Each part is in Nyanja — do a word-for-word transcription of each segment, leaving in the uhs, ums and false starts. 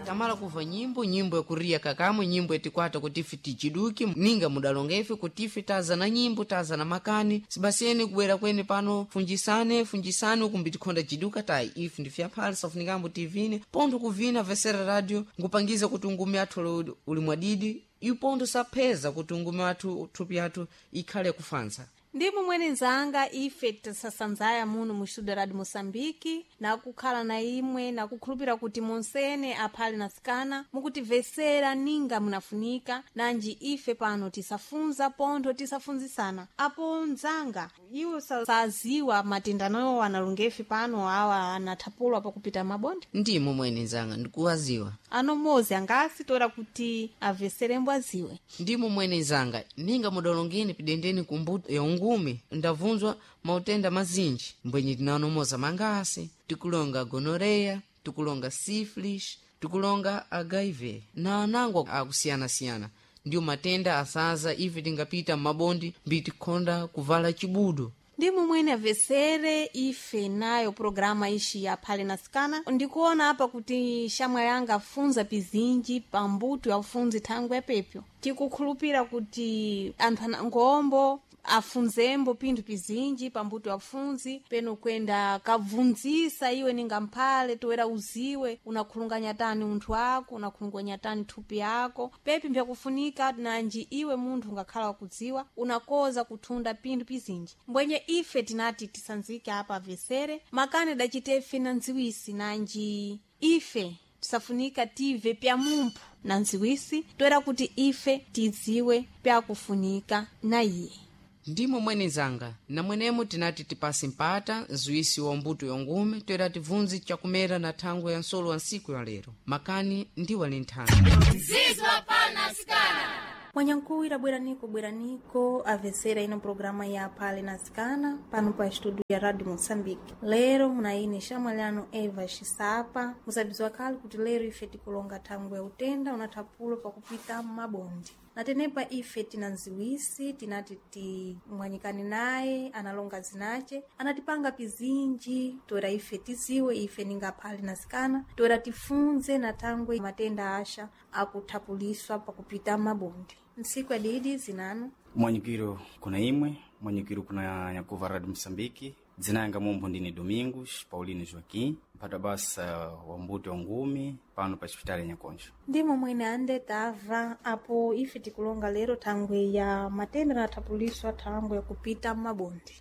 Tamala kuva nyimbo nyimbo ya kuria kakamwe nyimbo etikwata kutifi tichiduki ninga mudalongefe kutifi taza na nyimbo taza na makani sibasiyeni kubwera kwene pano funjisane funjisane ukumbitikhonda chiduka tai ifu ndifya phali safunikambo tivine pondo kuvina Vesera Radio ngupangiza kuti ungumi athu uli mwadidi ipondo sapeza kuti ungumi athu thupi athu ikhale kufansa. Ndipo mwene nzanga ife tisasanzaya muno mu studio Radio Mosambiki na kukhala na imwe na kukhulupira kuti monsene aphali nasikana mukuti Vesera ninga munafunika nanji ife pano tisafunza pontho tisafunzisana apo nzanga iwo saziwa matendano analungefi pano awa anathapulwa pakupita mabondi. Ndimo mwene nzanga ndikuwaziwa ano mozi angasi tora kuti avesere mbwaziwe. Ndimo mwene nzanga ninga mudalongeni pidendeni kumbuto ya ngume ndavunzwa mautenda mazinji mbwenye tinanomoza mangasi tikulonga gonoreya tikulonga syphilis tikulonga H I V na anangwa akusiyana-siyana ndiyo matenda asaza ife tingapita mabondi mbitikhonda kuvala chibudo. Ndimo mwene avesere ife nayo programa ishi ya phali nasikana ndikuona apa kuti shamwa yanga afunza pizinji pambuto ya ufunzi thangwe pepyo tikukhulupira kuti anthu anangombo afunzembo pinthu pizinji pambuto ya ufunzi peno kwenda kavunzisa iwe ninga mphale toera uziwe unakhulunganya tani unthu wako unakhulunganya tani thupi yako pepi mpyakufunika nanji iwe munthu ngakhala wakudziwa unakoza kuthunda pinthu pizinji mbwenye ife tinati tisanzike apa Vesere makane dachitefe na nziwisi nanji ife tisafunika tive pya mumphu na nziwisi toera kuti ife tiziwe pyakufunika na iye. Ndimo mwene nzanga na mwenemo tinati tipasi mpata nzuisi wa mbuto yongume toera tivunzi chakumera na thangwe ya nsolo wa nsiku ya lero makani ndiwa linthanga Zizwa pana sikana Mwanyankuwira bweraniko bweraniko avesera ino programa ya phali nasikana pano pa studio ya Radio Mosambiki. Lero munaine shamwaliano Eva Shisapa musabizwa kali kuti lero ife tikulonga thangwe ya utenda unathapulo pakupita mabondi. Natenepa ife tina nziwisi tinati timwanyikani naye analonga zinache anatipanga pizinji toera ife tiziwe ife ninga phali nasikana toera tifunze na thangwe matenda asha akuthapuliswa pakupita mabondi. Nsiku adidi zinano mwanyikiro kuna imwe mwanyikiro kuna Nyakuva Radio Mosambiki dzina yanga mombo ndini Domingos Pauline Joaquim mpata basa wa mbuto wa ngumi pano pa hospitali Nyakonjo. Ndimo mwene ande tava apo ife tikulonga lero thangwe ya matenda na thapuliswa thangwe ya kupita mabondi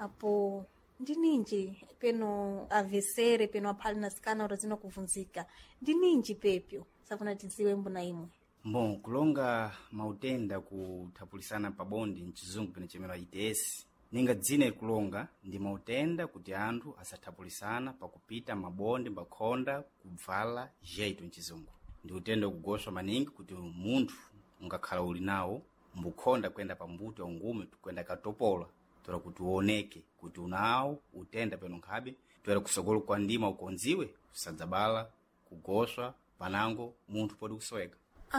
apo ndininji peno avesere peno aphali nasikana utazina kuvunzika ndininji pepyo safuna tiziwe mbuna imwe. Mbon kulonga mautenda kuthapulisana pabondi mchizungu pene chemera I T S ninga dzina kulonga ndi mautenda kuti anthu asathapulisana pakupita mabondi mbakhonda kubvala jeito mchizungu ndi utenda kugoswa maningi kuti munthu ungakhala uli nawo mbukhonda kwenda pambuto ya ngume kwenda katopola tora kuti uoneke kuti unawo utenda peno nkhabe toera kusogolo kwa ndima ukonziwe kusadzabala kugoswa panango munthu podi kusweka.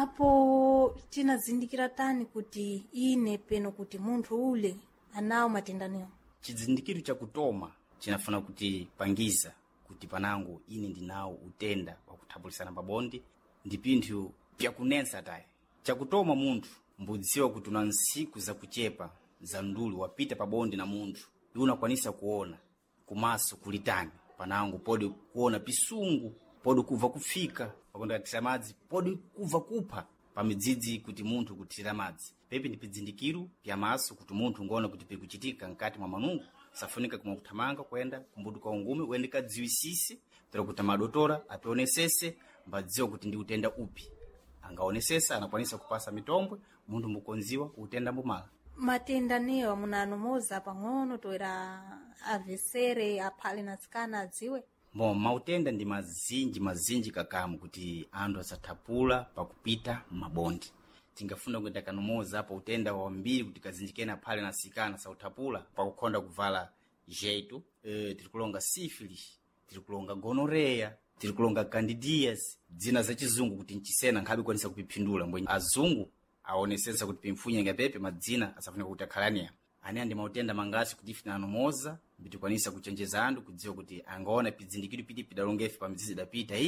Apo tinazindikira tani kuti ine peno kuti munthu ule anawo matendaneo. Chizindikiro cha kutoma chinafuna kuti pangiza kuti panango ine ndinawo utenda wa kuthapulisana pabondi ndi pinthu pyakunensa tayi. Chakutoma munthu mbudziwa kuti una nsiku za kuchepa za ndulu wapita pabondi na munthu unakwanisa kuona kumaso kulitani panango podi kuona pisungu podi kuva kufika pakonda katira madzi podi kuva kupha pamidzidzi kuti munthu kutira madzi pepi ndi pizindikiro pya maso kuti munthu ngona kuti pikuchitika nkati mwa manungu safunika kumwa kuthamanga kwenda kumbudu kwa ungume wende kadziwisisi tora kuti madotora apionesese mbadziwa kuti ndi utenda upi angaonesesa anakwanisa kupasa mitombwe munthu mbukonziwa utenda mbumala. Matenda newa munanomoza pang'ono toera avesere aphali nasikana adziwe. Mo mautenda ndi mazinji mazinji kakamu kuti anthu asathapula pakupita mabondi. Tingafuna kwenda kanomoza apa utenda wa mbiri kuti kazinjikena phali nasikana sauthapula pakukhonda kuvala jeito e, tirikulonga syphilis tirikulonga gonoreya tirikulonga candidias dzina za chizungu kuti nchisena nkhabe kwanisa kupipindula mbwenye azungu aonesesa kuti pimfunya ngapepe madzina asafunika kuti akhalania ani andi mautenda mangasi kuti ife nanomoza bitikwanisa kuchenjeza anthu kudziwa kuti angaona pizindikiro piti pidalongefe pamizizi dapita hii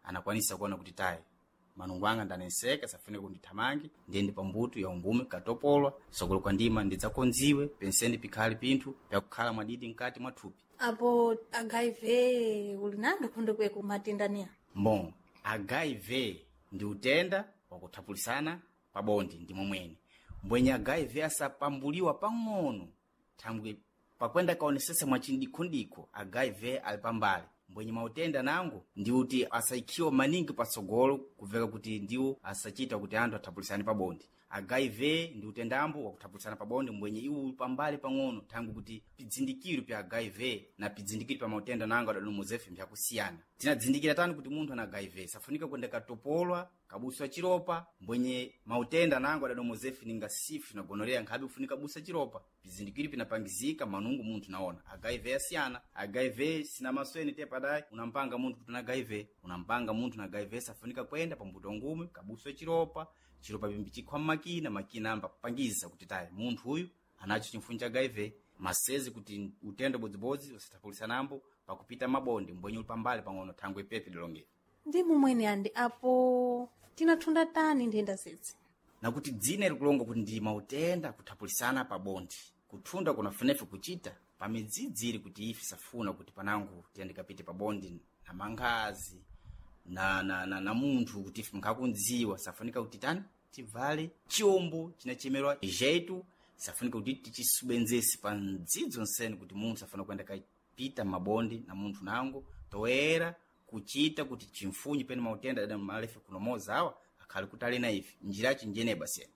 anakwanisa kuona kuti tayi manungu anga ndaneseka safune kundithamangi ndiyende pambuto ya ungume katopolwa sokolo kwa ndima ndidzakonziwe penseni pikhali pinthu pyakukhala mwadidi mkati mwa thupi. Apo H I V uli nanga kunde kweku matendania? Mbon, H I V ndi utenda wakuthapulisana pabondi ndi momwene. Mbwenye H I V asapambuliwa pang'ono thangwe pakwenda kaonesesa mwachindikundiko H I V ali pambali. Mbwenye mautenda nangu ndi uti asaikiwa maningi pasogolo kuveka kuti ndiwo asachita kuti anthu athapulisane pabondi. H I V ndi utendambo wakuthapulisana pabondi mbwenye iwu pambali pang'ono thangu kuti pidzindikiro pya H I V na pidzindikiro pa mautenda nangu adanomozefe mpyakusiyana. Tinadzindikira tani kuti munthu ana H I V safunika kwenda katopolwa kabuso wa chiropa mbwenye mautenda nangu adanomozefe ninga sifu na gonorea nkhabi ufunika busa chiropa pidzindikiro pinapangizika manungu munthu naona H I V asiyana. H I V sina masweni tepa dai unampanga munthu kuti na H I V unampanga munthu na H I V safunika kwenda pambuto ngumi kabuso wa chiropa chiropa bimbichikwa makina makina amba pangiza kuti tayi munthu uyu anacho chimfunyo cha H I V masezi kuti utendo bodzibozi usathapulisanambo pakupita mabondi mbwenye ulipambali pang'ono thangwe pepe lilonge. Ndi mumwene andi apo tinathunda tani ndenda sezi na kuti dzina likulonga kuti ndi mautenda kuthapulisana pabondi kuthunda kunafunefe kuchita pamidzidziri kuti ife safuna kuti panangu tiyandikapite pabondi na mangazi na na na, na munthu kuti ife mkakundziwa safunika kuti tani tivale chiombo chinachemerwa jeito safunika kuti tichisubenzesi pa ndzidzo nsene kuti munthu safuna kwenda kapita mabondi na munthu nangu toera kuchita kuti chimfunyi pene mautenda ada malefe kunomoza awa akhali kutali na ife njirachi njene basi.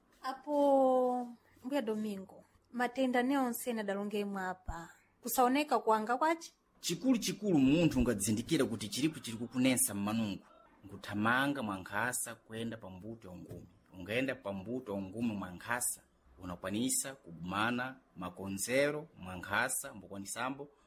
Apo mbuya Domingo matenda neonse nadalongemwe apa kusaoneka kuanga kwachi chikulu chikulu munthu ungadzindikira kuti chilipo chili kukunensa mmanungu nguthamanga mwankhasa kwenda pambuto ya ngumi ungaenda pambuto ya ngumi mwankhasa unakwanisa kubumana makonzero mwankhasa mbukwanisambo